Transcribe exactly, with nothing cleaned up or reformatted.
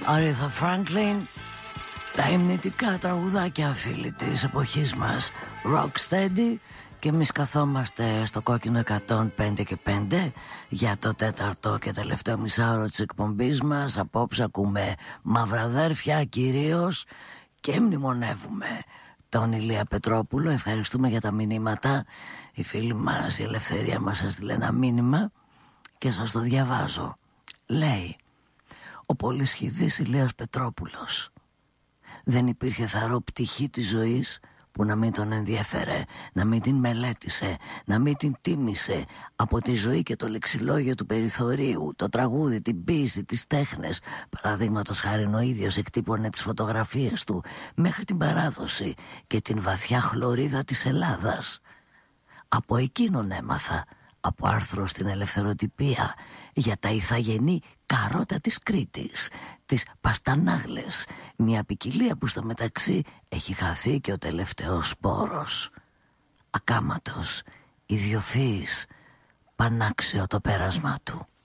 Aretha Franklin, τα υμνητικά τραγουδάκια, φίλοι της εποχής μας, Rocksteady. Και εμείς καθόμαστε στο κόκκινο εκατόν πέντε και πέντε για το τέταρτο και τελευταίο μισάωρο της εκπομπής μας. Απόψε ακούμε μαυραδέρφια κυρίως και μνημονεύουμε τον Ηλία Πετρόπουλο. Ευχαριστούμε για τα μηνύματα. Οι φίλοι μας, η Ελευθερία μας έστειλε ένα μήνυμα και σας το διαβάζω. Λέει: ο πολυσχηδής Ηλίας Πετρόπουλος. Δεν υπήρχε θαρό πτυχή της ζωής που να μην τον ενδιέφερε, να μην την μελέτησε, να μην την τίμησε. Από τη ζωή και το λεξιλόγιο του περιθωρίου, το τραγούδι, την ποίηση, τις τέχνες, παραδείγματος χάριν ο ίδιος εκτύπωνε τις φωτογραφίες του, μέχρι την παράδοση και την βαθιά χλωρίδα της Ελλάδας. Από εκείνον έμαθα, από άρθρο στην Ελευθεροτυπία, για τα ηθαγενή καρότα της Κρήτης, τις παστανάγλες, μια ποικιλία που στο μεταξύ έχει χαθεί και ο τελευταίος σπόρος. Ακάματος, ιδιοφυής, πανάξιο το πέρασμά του.